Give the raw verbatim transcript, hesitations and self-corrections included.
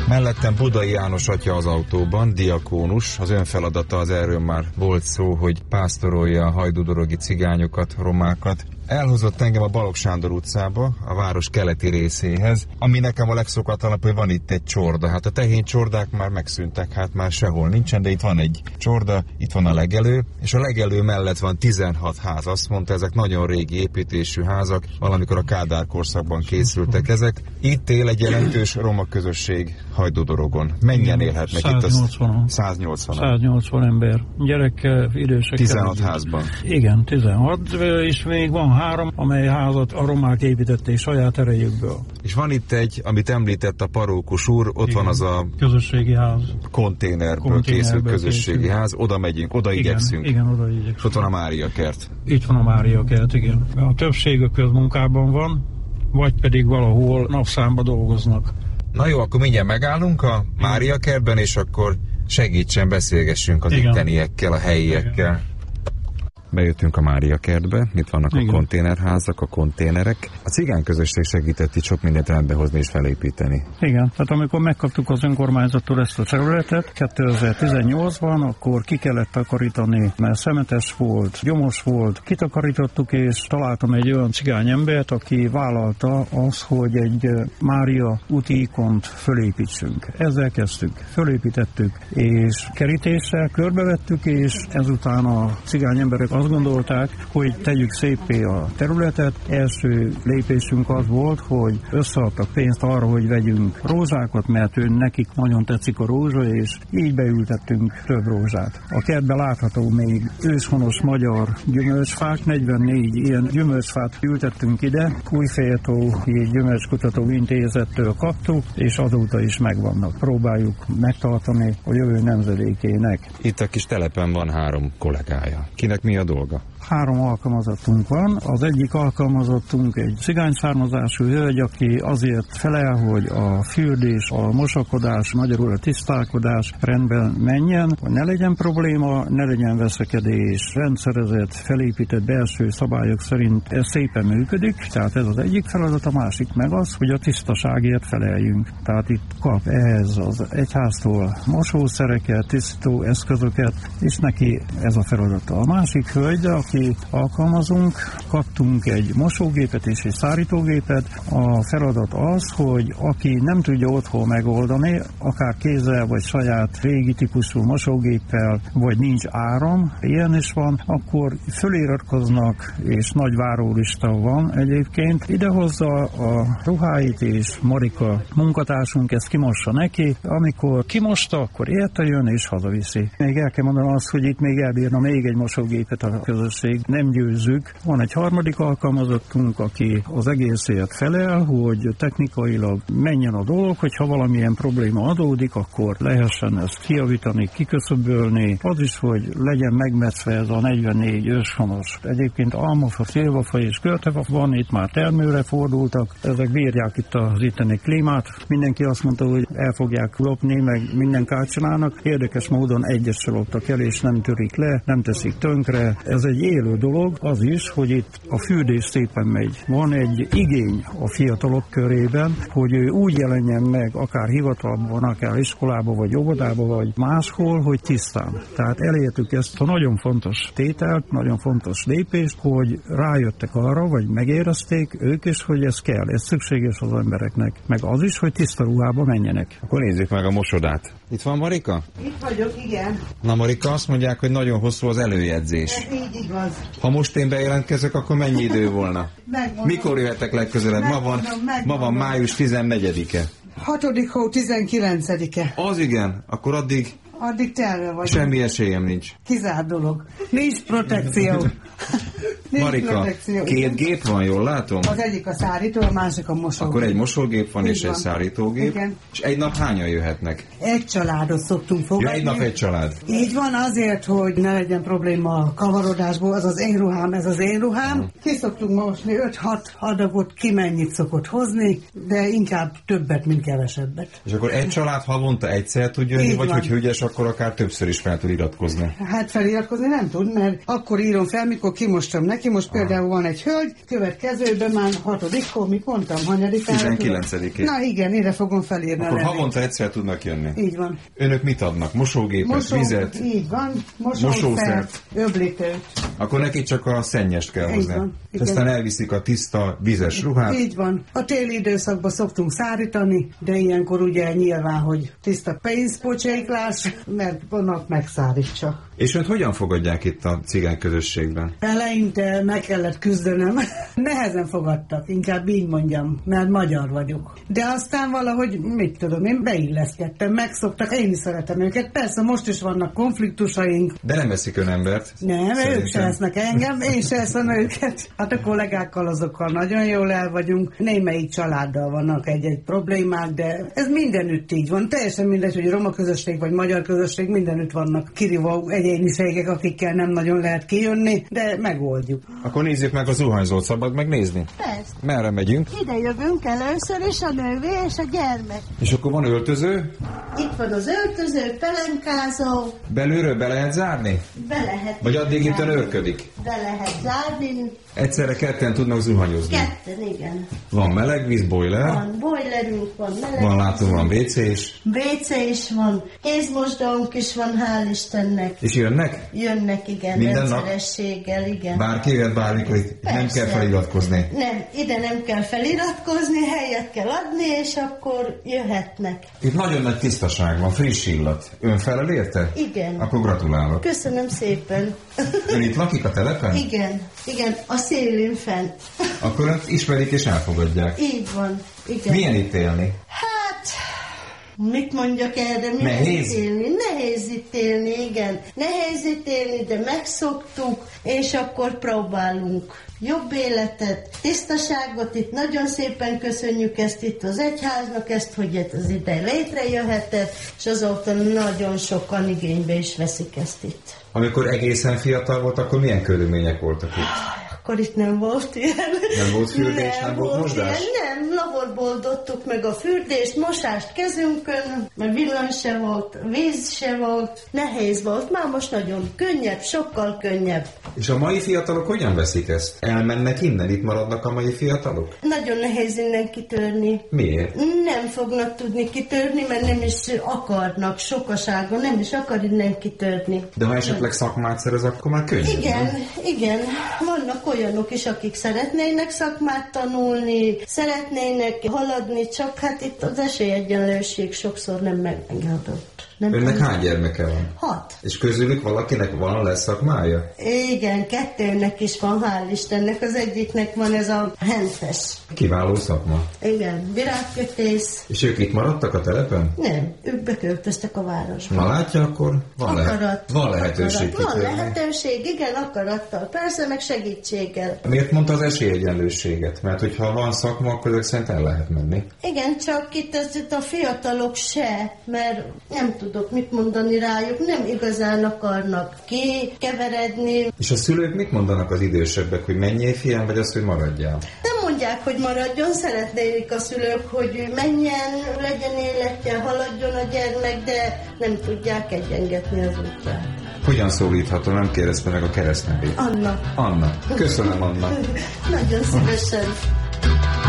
Mellettem Budai János atya az autóban, diakónus. Az ön feladata, az erről már volt szó, hogy pásztorolja a hajdúdorogi cigányokat, romákat. Elhozott engem a Balogh Sándor utcába, a város keleti részéhez, ami nekem a legszokatlanabb, hogy van itt egy csorda. Hát a tehén csordák már megszűntek, hát már sehol nincsen, de itt van egy csorda, itt van a legelő, és a legelő mellett van tizenhat ház. Azt mondta, ezek nagyon régi építésű házak, valamikor a Kádár korszakban készültek ezek. Itt él egy jelentős roma közösség Hajdúdorogon. Mennyien élhetnek itt? száznyolcvan. száznyolcvan. száznyolcvan ember. Gyerekkel, idősekkel. tizenhat házban. Igen, tizenhat, és még van három, amely házat a romák építették saját erejükből. És van itt egy, amit említett a parókus úr, ott igen, van az a közösségi ház. Konténerből, konténerből készült közösségi készült. ház, oda megyünk, oda igen, igyekszünk. Igen, oda igyekszünk. És ott van a Mária kert. Itt van a Mária kert, igen. A többség a közmunkában van, vagy pedig valahol napszámba dolgoznak. Na jó, akkor mindjárt megállunk a Mária kertben, és akkor segítsen, beszélgessünk az igen. itteniekkel, a helyiekkel. Igen. Bejöttünk a Mária kertbe, itt vannak igen. a konténerházak, a konténerek. A cigány közösség segített itt sok mindent rendbehozni és felépíteni. Igen, tehát amikor megkaptuk az önkormányzattól ezt a területet kétezer-tizennyolcban, akkor ki kellett takarítani, mert szemetes volt, gyomos volt, kitakarítottuk, és találtam egy olyan cigány embert, aki vállalta azt, hogy egy Mária úti ikont fölépítsünk. Ezzel kezdtük, fölépítettük, és kerítéssel körbevettük, és ezután a cigány emberek azt gondolták, hogy tegyük szépé a területet. Első lépésünk az volt, hogy összeadtak pénzt arra, hogy vegyünk rózsákat, mert ő nekik nagyon tetszik a rózsa, és így beültettünk több rózsát. A kertben látható még őshonos magyar gyümölcsfák, negyvennégy ilyen gyümölcsfát ültettünk ide, Újfejetó Gyümölcskutató Intézettől kaptuk, és azóta is megvannak. Próbáljuk megtartani a jövő nemzedékének. Itt a kis telepen van három kollégája. Kinek mi a dolga? Három alkalmazottunk van. Az egyik alkalmazottunk egy cigány származású hölgy, aki azért felel, hogy a fürdés, a mosakodás, magyarul a tisztálkodás rendben menjen, hogy ne legyen probléma, ne legyen veszekedés, rendszerezett, felépített belső szabályok szerint ez szépen működik, tehát ez az egyik feladat, a másik meg az, hogy a tisztaságért feleljünk. Tehát itt kap ehhez az egyháztól mosószereket, tisztító eszközöket, és neki ez a feladata. A másik hölgy, aki alkalmazunk, kaptunk egy mosógépet és egy szárítógépet. A feladat az, hogy aki nem tudja otthon megoldani, akár kézzel vagy saját régi típusú mosógéppel, vagy nincs áram, ilyen is van, akkor föliratkoznak, és nagy várólista van egyébként. Idehozza a ruháit, és Marika munkatársunk ezt kimossa neki. Amikor kimosta, akkor érte jön és hazaviszi. Még el kell mondanom azt, hogy itt még elbírna még egy mosógépet a közösség. Nem győzzük. Van egy harmadik alkalmazottunk, aki az egészért felel, hogy technikailag menjen a dolog, hogyha valamilyen probléma adódik, akkor lehessen ezt kijavítani, kiköszöbölni. Az is, hogy legyen megmetszve ez a negyvennégy őshonos. Egyébként almafa, szilvafa és költefa van, itt már termőre fordultak. Ezek bírják itt az itteni klímát. Mindenki azt mondta, hogy el fogják lopni, meg minden kárt csinálnak. Érdekes módon egyesre loptak el, és nem törik le, nem teszik tönkre. Ez egy élő dolog, az is, hogy itt a fürdés szépen megy. Van egy igény a fiatalok körében, hogy ő úgy jelenjen meg, akár hivatalban, akár iskolában, vagy óvodában, vagy máshol, hogy tisztán. Tehát elértük ezt a nagyon fontos tételt, nagyon fontos lépést, hogy rájöttek arra, vagy megérezték ők is, hogy ez kell, ez szükséges az embereknek. Meg az is, hogy tiszta ruhába menjenek. Akkor nézzük meg a mosodát. Itt van Marika? Itt vagyok, igen. Na Marika, azt mondják, hogy nagyon hosszú az előjegyzés. Ez így igaz. Ha most én bejelentkezek, akkor mennyi idő volna? Megmondom. Mikor jöhetek legközelebb? Ma van, ma van május tizennegyedike. hatodik hó tizenkilencedike. Az igen, akkor addig... Addig terve vagy. Semmi esélyem nincs. Kizárt dolog. Nincs protekció. Nincs Marika, protekció. Két gép van, jól látom? Az egyik a szárító, a másik a mosógép. Akkor egy mosógép van, így és van. Egy szárítógép. Igen. És egy nap hányan jöhetnek? Egy családot szoktunk fogadni. Ja, egy nap egy család. Így van, azért, hogy ne legyen probléma a kavarodásból, az az én ruhám, ez az én ruhám. Hmm. Ki szoktunk mosni öt-hat adagot, ki mennyit szokott hozni, de inkább többet, mint kevesebbet. És akkor egy család havonta egyszer tud jönni, vagy hogy ügyes, akkor akár többször is fel tud iratkozni? Hát feliratkozni nem tud, mert akkor írom fel, mikor kimostam neki, neki. Most például van egy hölgy, következőben már hatodikkor, mit mondtam, hanyadikára? tizenkilencedikén. Na igen, ide fogom felírni. Akkor havonta egyszer tudnak jönni. Így van. Önök mit adnak? Mosógépet, Mosó, vizet? Így van. Mosószert. Mosószert. Öblítőt. Akkor neki csak a szennyest kell hozni. Van, aztán elviszik a tiszta, vizes ruhát. Így van. A téli időszakban szoktunk szárítani, de ilyenkor ugye nyilván, hogy tiszta pénzpocséklás, mert vannak megszárítsa. És önt hogyan fogadják itt a cigány közösségben? Eleinte meg kellett küzdenem. Nehezen fogadtak, inkább így mondjam, mert magyar vagyok. De aztán valahogy, mit tudom, én beilleszkedtem, megszoktak, én is szeretem őket. Persze most is vannak konfliktusaink. De nem veszik ön embert? Nem, szerintem. Ők se esznek engem, én se eszem őket. Hát a kollégákkal azokkal nagyon jól el vagyunk. Némelyik családdal vannak egy-egy problémák, de ez mindenütt így van. Teljesen mindegy, hogy roma közösség vagy magyar közösség, mindenütt vannak kirívó egyéniségek, akikkel nem nagyon lehet kijönni, de megoldjuk. Akkor nézzük meg a zuhanyzót, szabad megnézni? Persze. Merre megyünk? Ide jövünk először, és a nővé, és a gyermek. És akkor van öltöző? Itt van az öltöző, pelenkázó. Belülről be lehet zárni? Be lehet. Vagy addig itt őrködik? Be lehet zárni. Egyszerre ketten tudnak zuhanyozni? Ketten, igen. Van melegvíz, boiler? Van boilerünk, van melegvíz. Van, látom, van vé cé is. vé cé is van. Kézmosdónk is van, hál' Istennek. És jönnek? Jönnek, igen. Minden rendszerességgel, igen. Bárki jöhet bármikor, nem kell feliratkozni. Nem, ide nem kell feliratkozni, helyet kell adni, és akkor jöhetnek. Itt nagyon nagy tisztaság van, friss illat. Ön felel érte? Igen. Akkor gratulálok. Köszönöm szépen. Ön itt lakik a telepen? Igen, igen, a szélén fent. Akkor önt ismerik és elfogadják. Így van, igen. Milyen itt élni? Hát, mit mondjak erre? Mi Nehéz? Itt élni? Nehéz itt élni, igen. Nehéz itt élni, de megszoktuk, és akkor próbálunk jobb életet, tisztaságot. Itt nagyon szépen köszönjük ezt itt az egyháznak, ezt, hogy ez ide létrejöhetett, és azóta nagyon sokan igénybe is veszik ezt itt. Amikor egészen fiatal volt, akkor milyen körülmények voltak itt? Akkor itt nem volt ilyen. Nem volt fürdés, nem, nem volt mosdás? Ilyen, nem, laborból oldottuk meg a fürdést, mosást kezünkön, mert villany se volt, víz se volt, nehéz volt, már most nagyon könnyebb, sokkal könnyebb. És a mai fiatalok hogyan veszik ezt? Elmennek innen, itt maradnak a mai fiatalok? Nagyon nehéz innen kitörni. Miért? Nem fognak tudni kitörni, mert nem is akarnak, sokaságon nem is akar innen kitörni. De ha esetleg szakmát szerez, akkor már könnyű. Igen, nem? igen, vannak olyanok is, akik szeretnének szakmát tanulni, szeretnének haladni, csak hát itt az esélyegyenlőség sokszor nem megadott. Nem Önnek tudom. hány gyermeke van? Hat. És közülük valakinek van, lesz szakmája? Igen, kettőnek is van, hál' Istennek. Az egyiknek van ez a hentes. Kiváló szakma. Igen, virágkötész. És ők itt maradtak a telepen? Nem, ők beköltöztek a városba. Na látja, akkor van, akarat, lehet, van lehetőség. Akarat. Van kitörni. lehetőség, igen, akarattal. Persze, meg segítséggel. Miért mondta az esélyegyenlőséget? Mert hogyha van szakma, akkor ezek szerint el lehet menni. Igen, csak itt, ez, itt a fiatalok se, mert nem tudok mit mondani rájuk, nem igazán akarnak kikeveredni. És a szülők mit mondanak az idősebbek, hogy menjél fiam, vagy azt, hogy maradjál? Nem mondják, hogy maradjon, szeretnék a szülők, hogy menjen, legyen életje, haladjon a gyermek, de nem tudják egyengetni az útját. Hogyan szólíthatom, nem kérdezte meg a keresztnevét? Anna. Anna. Köszönöm, Anna. Nagyon szívesen.